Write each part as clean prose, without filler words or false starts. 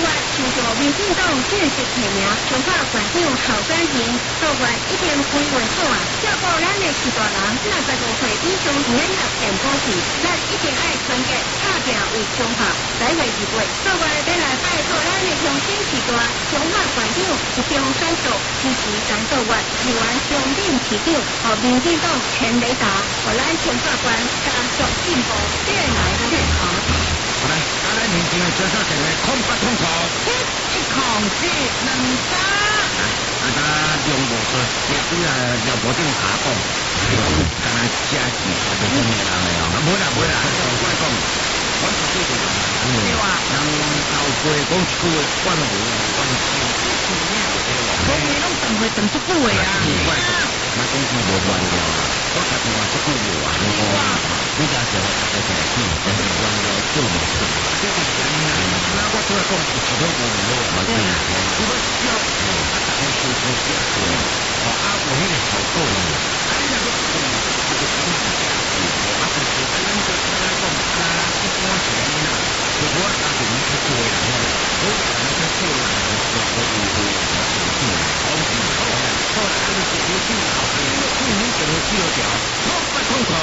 月受到民进党正式提名，彰化县长侯展贤6月一定规划好啊，照顾咱的市大人，55岁以上免纳健保费，咱一定爱团结打拼为彰化。来月2月，6月要来拜托咱的乡亲市大彰化县长一中选手支持咱6月议员中任市长，和民进党全力打，和咱彰化县加速进步，越来越好。 来，阿来年轻的小小姐妹，空不空口？1控制2打。啊，他用无说，也不要要无定下讲，干那加几下就什么人了哦？没啦，我讲，我是这个人，对哇？人老辈讲一句话，管无管事，后面拢等会等足久的啊！那讲是无关了，我家己嘛足久无啊，你家是我大家在听，但是关了做无事，这个是啊，那我出来讲有时都无好，嘛对啊，如果需要，大家收收下去，啊，有迄个效果呢，啊，你若要做，这个怎么下去？啊，就是咱就出来讲，一般是安尼啦，就我家庭去做啦，我家庭去做啦，我误会了，是好是好，后来你就去做好，你就去做条，我不痛苦。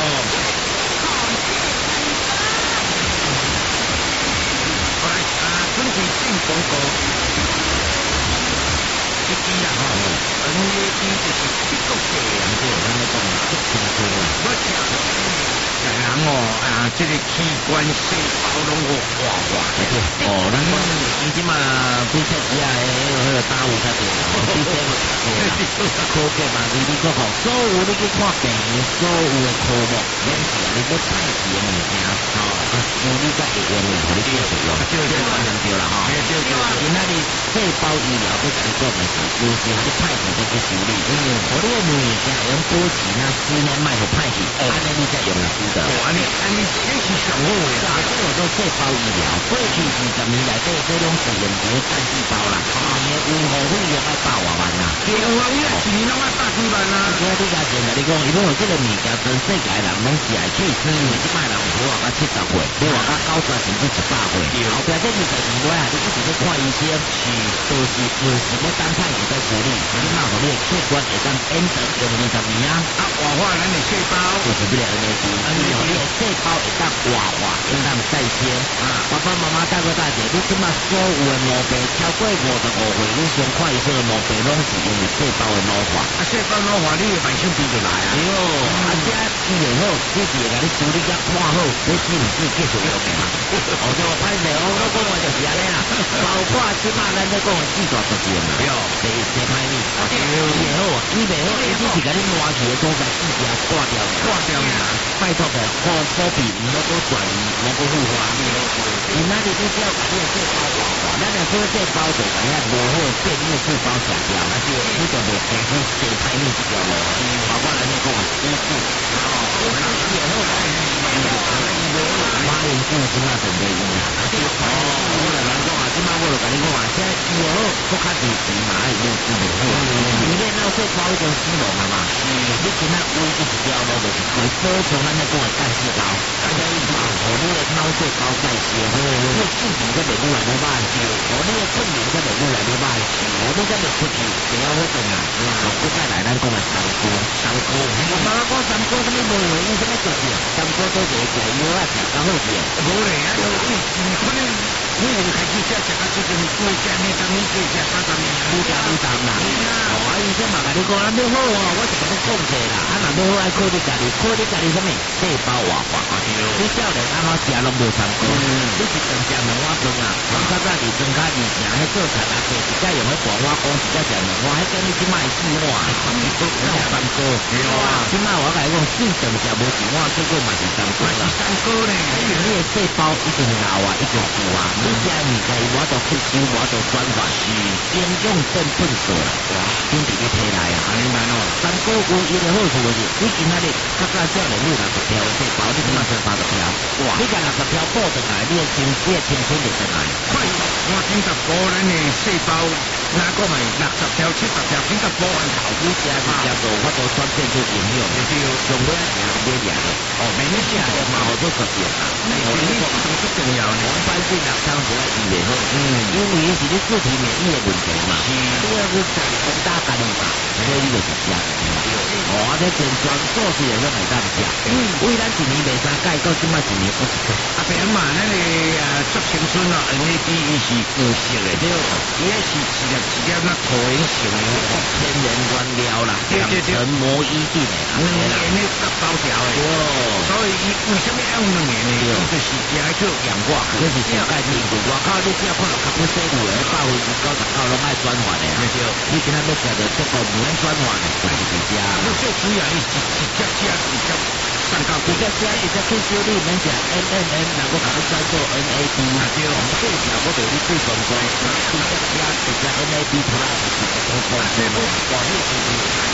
准备进广告，一支啦吼，你支就是七国界人对，咱来讲足清楚啦。我听人这个器官细胞拢有活化的对。咱讲以前嘛，比赛时啊，迄个打有较济，比赛有较济，科技嘛，你做好，所有你去看病院，所有的科目，免是啊，你要派去的物件，你才会用的，你继续用，这完全对啦吼。今仔日细胞医疗要甲你做的是，有时你派去再去处理，我你的物件用保持那10年卖互派去，安尼你才用得输的。安尼这是上好的啦，这叫做细胞医疗。过去20年内底，这种是用这干细胞啦，你的有护费用要100多万啦。对啊，你一年拢要100几万啦。所以你家现在你讲，如果这个物件全世界人拢是爱去吃，即摆人活活到70岁，你活到90甚至100岁，后壁这22岁啊，你一直在看医生，就是要等派去在处理，你那互你的器官会当延长用20年啊。活化咱的细胞就是这个 NAD， 你的细胞会当活化，会当再生。爸爸妈妈大哥大姐，你即摆所有的毛病超过55岁，你上看医生的毛病拢是因为细胞的老化。细胞老化，你的慢性病就来啊。对哦，这医疗好，这是会甲你处理甲看好，你是毋是继续用的嘛？对，歹势哦，我讲话就是安尼啦。包括即摆咱在讲的4大特点嘛，对，第歹命，医好，医袂好，伊只是甲你换去的所在治疗挂掉啦。拜托的，科比唔好多转移，唔好多互化。你那里就要把这个细胞活化，咱若说细胞就怎样无好变异细胞下掉，那就你就无皮肤生歹命一条路。包括咱在讲的医治，也好，马云公司那准备医啊，我来讲啊，即摆我就甲你讲啊，现在医好不较治病嘛，有治袂好，因为那细胞已经死亡了嘛，你今仔唯一一条路就是保存咱在讲的干细胞，互你的脑细胞再生，你的记忆才袂愈来愈歹，互你的困眠才袂愈来愈歹，互你才袂出去，袂晓活动啊，再来咱讲的三高，我妈讲三高什么无用，因什么做事，三高都是食药啊，食较好些，无咧啊，可能你有开始食较最近多食那当你多食30年，愈食愈重啦，医生嘛甲你讲，咱要好哦，我是甲你讲者啦，若要好爱靠你家己什么细胞活化，你少年阿妈食拢无三高，你一顿食2碗饭啊，我较早伫庄脚2城迄做菜阿伯一家用迄半碗公，一家食2碗，迄跟你即摆4碗，那有三高，即摆我甲你讲，四顿食无1碗，结果嘛是三高啦，三高咧，因为你的细胞一定老啊，一定旧啊，你食的物件无法度吸收，无法度转化，是营养变笨死啦，兄弟你提来啊，明白咯？三高有伊的好处就是，你今仔日较早少年有60条细胞，你即摆剩30条，你甲60条补转来，你的青春就转来。快速换90波咱的细胞，哪个咪60条、70条90波完头，你食是叫做法度转变出营养，就是用到营养的。每日食的嘛，好多实验啊，每日重要呢。 黄斑性狼疮主要医袂好，因为是你自体免疫的问题嘛。 是， 第二是长风大感染嘛，所以你就是食。哦，这健全做事也是袂当食。为咱一年袂三届，到即摆一年不一届。 阿别嘛，那个竹青春哦，NAD 伊是有色的，对，伊也是一粒那土原型的天然原料啦，成膜衣定的， 两年的十包条的。所以伊为什么要用2年呢？就是食叫氧化， 就是上盖面骨。外口你只要看到较不细路的，99%拢爱转化的。你今仔要食到这个唔免转化的，就是直接。 最主要伊是直接吃，直接上高骨。 直接退休你免食 NNN， 能够把它转做 NAD， 对，最少我对你最重要，直接 NAD Plus 都放心了。我是直接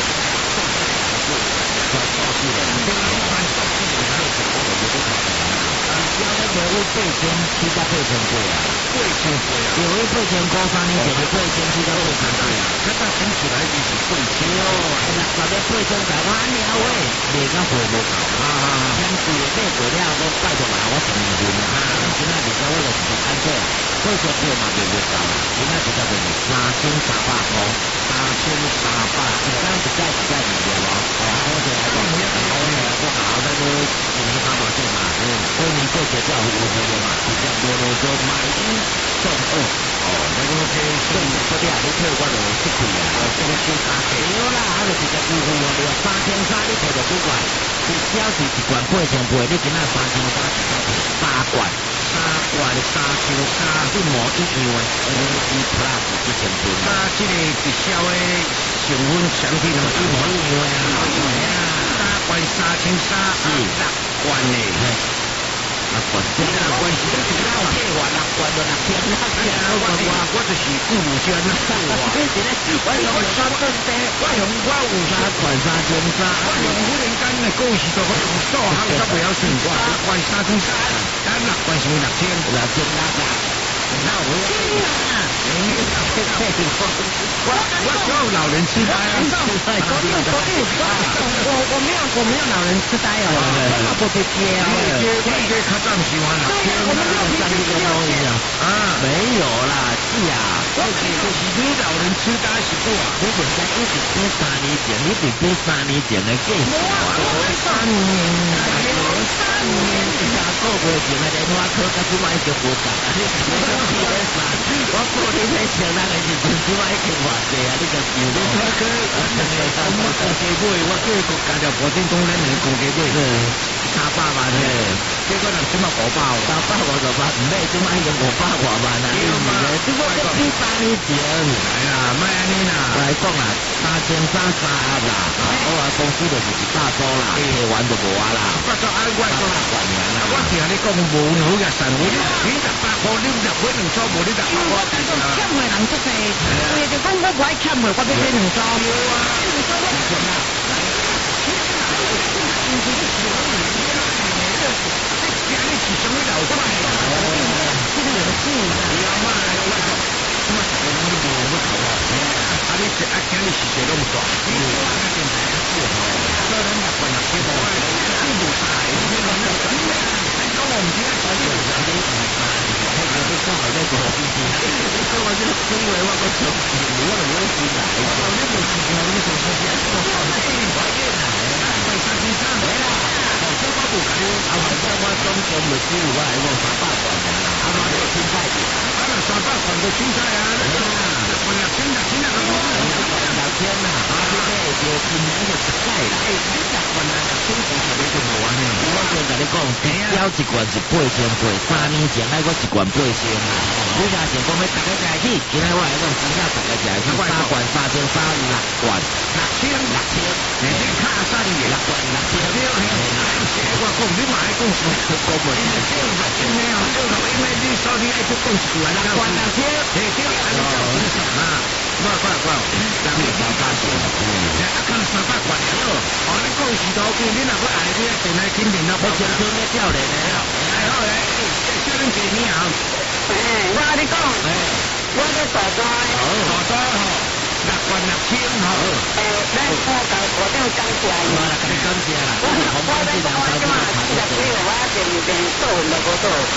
做事的，这个一般做事的那个我就不考虑了。只要那个为8700倍啊，8000倍啊，有为8500年前的8700倍啊， 那到听起来就是8000 哦，那啥的8000我安尼喂，袂甲回无够啊，天贵买过了，我拜托啦，我10年份啊，今仔日我就是安做，8000倍嘛袂无够啦，今仔日才是3300块，3300，一张一盖2了无？哦，我就来讲，我好，那个1年300岁嘛，过年过节叫有福的嘛，直接啰嗦买1送2，哦，那个这送不了，你退我就失去啊，这个小差价对啦，就直接辜负我了，3300你摕着几罐？你只要是一罐8000倍，你今仔3300是3罐，3罐3300，你无1样的 NAD Plus 1000倍。 那这个直销的成分产品哦，一模一样啊，3罐3300，6罐呢。 6罐，这6罐是都是老计划，6罐就6000， 我就是顾无捐啦。 我用3顿茶，我有3罐3300， 我用忽然间的故事就可以做好，才不要算我3罐3300，咱6罐是6000啊。 那我我只有老人痴呆啊！ 我没有老人痴呆哦，我不会接哦。 我应该较早不喜欢啦。 我们没有听这个东西啊，没有啦，是啊， 就是你老人痴呆是不啊？ 你本身一直比3年前，你比3年前的更少啊！3年，3个月前的电话课，到即摆已经无共啊！我过年在前那个时阵，即摆已经偌济啊！你就想你我顾家买，我叫国家条保证讲咱能顾家买，300万嘿，结果人即马500，300 我就把唔买，即摆已经500多万啊！这个比3年前， 来啦，莫安尼啦， 来讲啦，3300啦，我公司就是一大包啦，吃完就无啊啦。 我做安我讲啦，我听你讲无好个神话，你18块，你入买2组无你18块， 我当作欠的人足济，所以就讲我不爱欠的，我要买2组。 你是什么老怪？ 这个是你是今日是谁拢大？你电台是吼，所以咱6罐6000块，你无大的，你讲我唔知啊，所以你讲我在做事情，你讲我这个思维我个从你要有时来，你不是讲你做事情，我越来回来，这我不敢，反正我总共就只有我来讲300罐的啦，我就青菜的， 300罐的青菜啊，罐6000啦， 6000啦，你这就今年就1届啦，你10罐啊，6000块你就无完呢。我先甲你讲，只要一罐是8000倍，3年前来我1罐8000啦。你若是讲要大家在一起，今仔我来讲，真正大家在一起，3罐3300，6罐6000，你卡3年6罐6000， 我讲你嘛爱讲是讲袂，6000的哦，因为你所以爱去讲一句啊，6罐6000，对，安尼叫正常啊。我，咱们300罐，啊，看300罐了，哦，你讲是多贵，你若要爱，你电来肯定啦， 我青春的少年的， 好诶，叫恁几名啊？ 我跟你讲，我在大庄的， 大庄吼，6罐6000吼。 咱我甲部长讲起来， 我来跟你讲起来啦， 我在讲我今嘛是6个月，我前面做都无做，我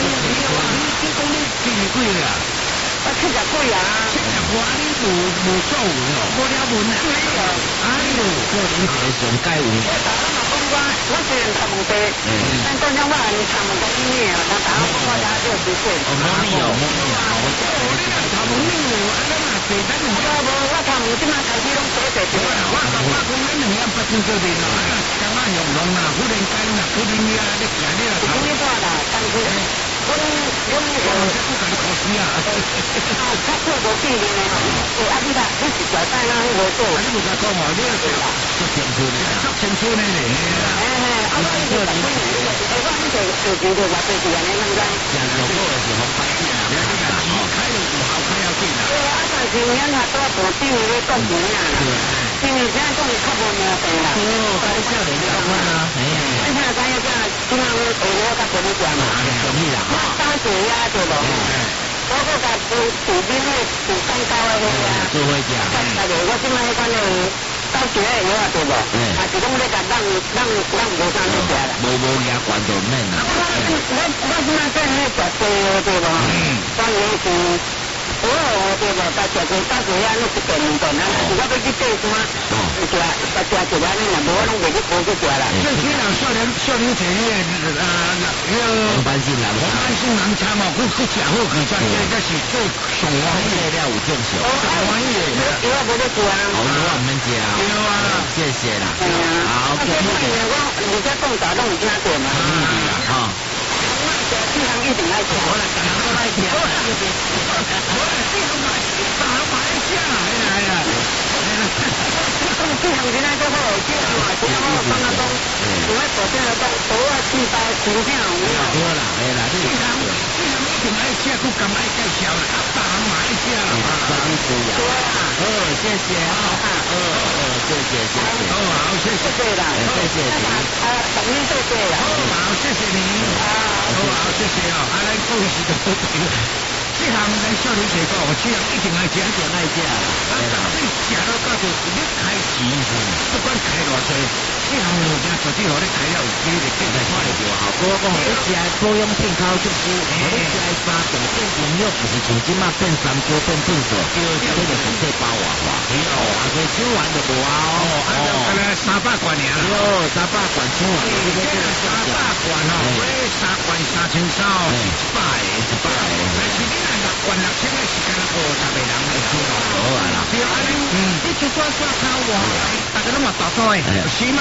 你讲你几年几了？ 我70几啊。 70几你无作为哦，无了文啊。哎呦， 过年节上该有。 我虽然读问题，但讲了我还是读问题音乐啊，但我讲我家60岁。 模拟哦，模拟啊，我你来读文理哦，安尼嘛对咱两个。 我读文即马开始拢做做做。 我讲咱两样不成就面咯，干嘛用弄啊？忽然间啊，忽然呀，你行你来读。 你话啦，但是我不敢考试啊。 他做过几年嘞，啊你啦，你是交代哪迄个做？ 你不敢讲哦，你做青春的， 做青春的嘞。 啊我你做青春的，我你做就我做是安尼，啷个？ 讲有过的是红白电啊， 你看钱开了就好开要紧啊。 对啊，但是人家多补丁咧讲钱啊，今年现在讲你较无毛病啦。 哦，搞笑的你讲啊，哎， 你看咱要讲，今仔日下午较不你讲嘛， 同意啦， 那当时呀对无？我个甲补丁咧补更高的个呀。 做伙食。 我即摆迄款诶。到学的药对不？啊，是讲你甲让无啥物食啦。 无牙关就免啦。 我即摆做迄食西药对不？当然是所有对不？甲食过到学啊，那是第二顿啊。是我要去爬山，食一个呢，无我拢袂去补去食啦。 这些人少年节呢， 红斑性狼， 红斑性狼疮嘛，去食好去，这是最上王爷了有正常。 上王爷， 我无咧食啊。 好多我免食啊。 对啊， 谢谢啦。好， 我而且讲啥拢有听过嘛。 好。 这项一定爱吃。 我来讲都爱吃。 我买下来呀。 这项现在都好，这项嘛，这项我放啊讲，我昨天讲，我去包新票有没有？ 对啦，哎啦，这项一定爱吃，不敢爱介绍啦，大人买一下啦。 专业需要。谢谢啊。谢谢。 好，谢谢啦， 谢谢你。 等你谢谢啦。 好，谢谢你。好，谢谢哦。来恭喜的。这项咱少年节讲，这项一定爱吃， 一定爱吃。 你食到到就你开钱，不管开偌济，这项物件绝对互你开了有机会变得看得到效果。 我讲你食保养品靠足久，你食3度变营养，不是像即马变3高变变数，这就是体包活化。所以手环就无啊。 300罐尔。 300罐手环。 这个300罐哦，买3罐3300是100。但是你若6罐6000的是干50个人来做咯。 好啊啦。 对啊，你就说说看我，大家都嘛大多诶，是吗？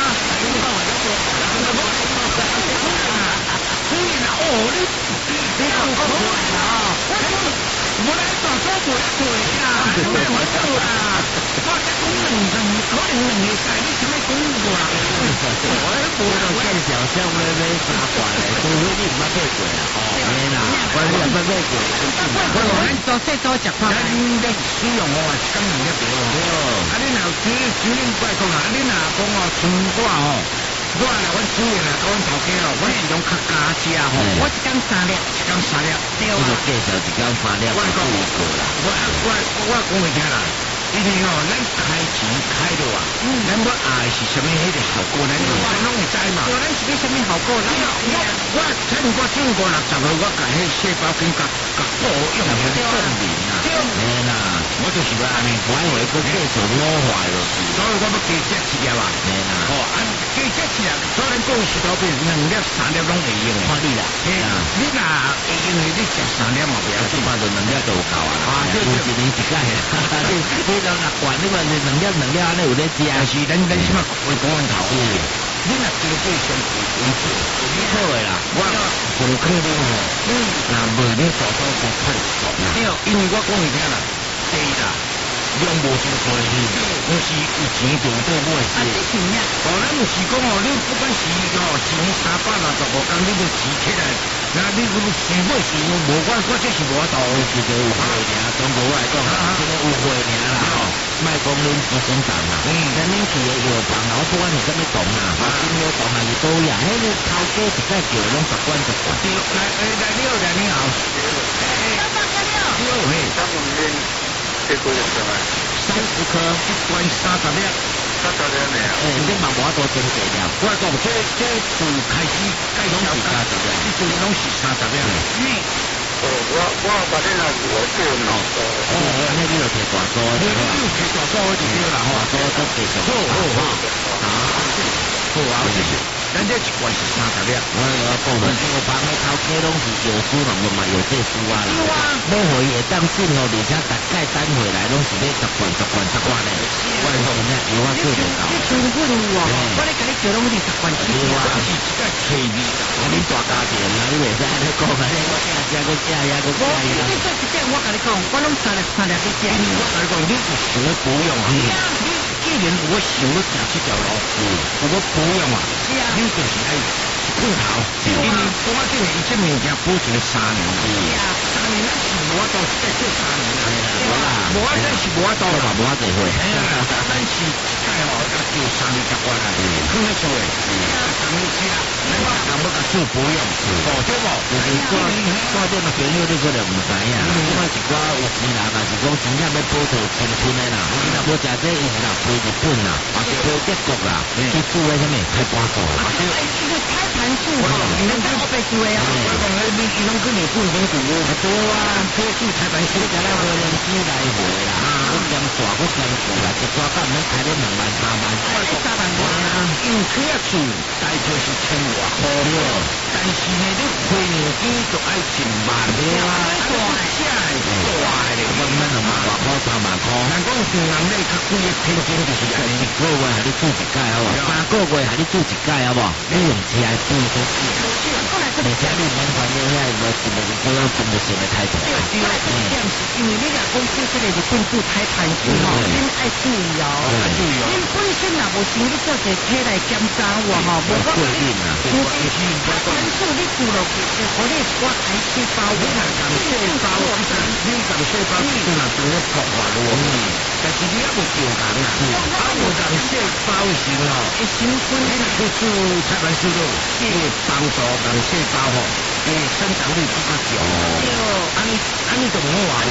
你好可爱啦！我来大做不对呀，我做啦，我在讲可能2个赛，你什么讲我啦？ 我见小香妹妹3罐诶，除非你唔捌买过啦。嘿啦，我你唔捌买过。 我咱做细做食饭，咱要使用哦，讲2个对哦。啊，你若只能怪讲啊，你若讲哦，像我哦。我啦，阮主人啦，甲阮头家哦，我是拢较加食吼。我一工3粒，一工3粒。对啊。 你就介绍一工3粒，我讲有过啦。 我讲会听啦，因为哦，咱开钱开了啊，咱要爱是什么迄个效果，咱拢会知嘛。咱是要什么效果？我趁我正过60岁，我甲迄细胞菌甲保养的证明啊。 嘿啦， 我就是要安尼， 我以为佮介绍5块就是。 所以我要加这1粒啊。 嘿啦。 加这1粒，所以咱讲是到边2粒3粒拢会用。 看你啦。 你若会用的，你食3粒嘛不要紧， 反正2粒就有够啊。有一年一届啦。你都6罐，你嘛是2粒安尼有咧食。 是咱什么会讲头？你若经济上为主， 好诶啦。 我上可能吼，若无你大多不快速。因为我讲你听啦，第一啦，量无伤多的，我是有钱就多买是。咱唔是讲哦，你不管是哦钱365工，你就钱起来，那你如果想买是无我这是无法度， 是个有货尔，中国我来讲，这个有货尔啦吼。卖讲恁资生堂啦，咱恁去的药房啦，我不管是什么堂啦，金药堂还是保养，迄个头家一概叫拢10罐10罐。 对，来你好。 30颗， 1罐30粒。 你嘛无法度增加了。 我讲这自开始介绍这阵拢是30了。 我把这那我做脑子。 那你就摕大组， 你有摕大组就对啦， 大组都继续。 好啊，谢谢。咱这一罐是30粒。 我讲了，我帮你头家拢是有书人嘛，有这书啊啦。买回会当进哦，而且大概单回来拢是要10罐的。我现在油啊做不到。 你存不如哦，我咧甲你叫拢是10罐起。 是一个气味， 你大家庭啦，你袂使安尼讲啊！我加呀。 你做一点，我甲你讲，我拢3粒去加。 我甲你讲，你是想要保养啊？既然有我想要行这条路，有我保养啊，你就是爱碰头。因为保证伊这物件保证3年。3年咱是无法度再做3年啊！无咱是无法度啦， 无法度会。 咱是一届哦，要做3年10罐啊，放在厝诶。3年吃，咱要要甲做保养，对无？ 挂点嘛朋友你可能唔知影，因为一寡有钱人嘛是讲真正要保持青春的啦，伊若无食这伊是若飞日本啦，或者飞德国啦，去做迄什么开关锁啦。 开盘术哦，你们在后背做啊？ 我讲你拢去日本研究哦， 对啊，做开盘术，你来回来机来回啦，我兼大我兼顾啦，一抓干能开了2万3万， 3万多啊！ 因为开厝大概是1000外块了，但是呢，你开年机就爱1万了啊，这是大的， 我们2万外块3万块， 咱讲人咧较贵的天津就是 1个月还你住一届好不？3个月还你住一届好不？你用车住都是，而且你免烦恼遐无一个不要真的是个态度。 因为你若讲做这个日本做开盘术吼，恁爱注意哦。恁本身若无想你做一体来检查我吼，无我你开盘术你做落去，就互你我癌细胞，我你讲细胞你若做咧破坏咯，但是你也无着人啊，无人细胞型哦， 会生分。 你若去做开盘术咯，会帮助人细胞吼，生长率比较强。安尼就无话咧。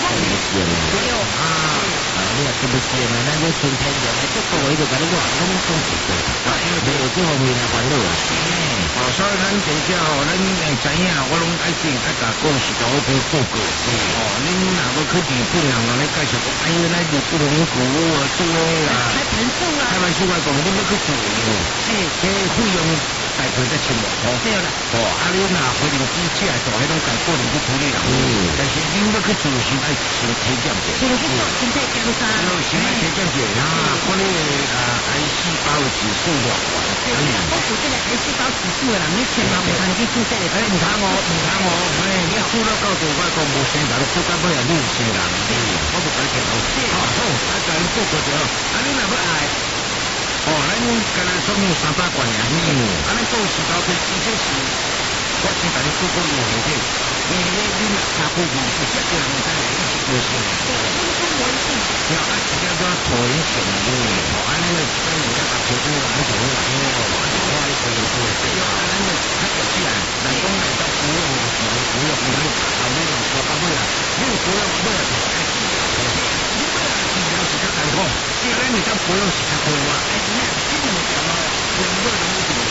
你也是不是嘛？咱这春天就来这个位就把你话拢讲一句，因为没有这方面的烦恼啊。 所以咱真正吼，咱知影，我拢爱听爱甲讲是搞一篇报告。恁若要去日本人咧介绍讲，哎呀，咱日本人古做啊， 开盘术啊， 开盘术我讲，你要去做这费用大概在1000外块。 对啦。 你若回零机器来做，迄种家个人去处理啦。但是恁要去做是爱先体检者。 先去做身体检查。 先来体检者啦，看你癌细胞指数偌悬。 我做这个癌细胞指数的人，你千万唔通去做这个。 唔通哦，你做了到时我讲无生人，做到尾你有生人，我不改变好。好，咱做过就好。你若要爱，咱今日总共300罐呀，咱到时到这这是我先甲你做过有问题，因为你若查过20只个人在一起过生。要按时间都要拖一点的，按那个跟人家打球就来走了，因为我你可以做这个，那个他有起来，人工来到不用的时候不用，你考虑了说不了，你不用不了就开始，你不要治疗是较难讲，既然你讲不用是较多啊，哎，你基本上哦，很多人。